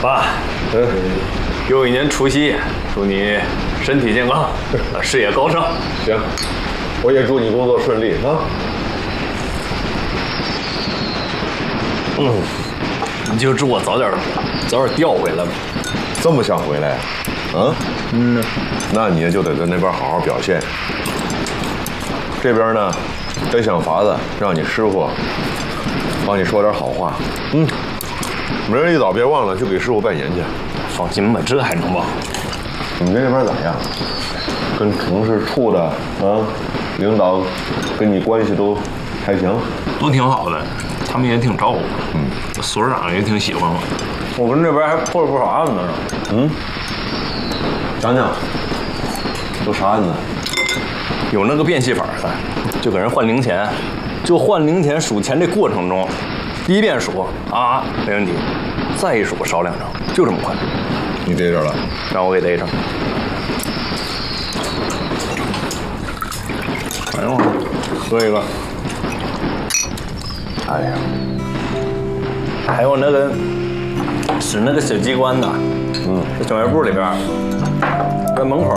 爸，又一年除夕，祝你身体健康，事业高升。 行，我也祝你工作顺利啊。 你就祝我早点调回来吧。 这么想回来啊？那你就得在那边好好表现。这边呢，得想法子让你师傅帮你说点好话。明儿一早别忘了去给师傅拜年去。 放心吧，这还能忘？ 你们那边咋样？跟城市处的领导跟你关系都还行？ 都挺好的，他们也挺照顾我。所长也挺喜欢我。我跟这边还破了不少案子呢。 讲讲，都啥案子？ 有那个变戏法的，就给人换零钱，就换零钱数钱这过程中，第一遍数啊没问题，再一数少2张，就这么快。 你逮着了？ 让我给逮着。哎呦，喝一个。哎呀，还有那个使那个小机关的，是小卖部里边，在门口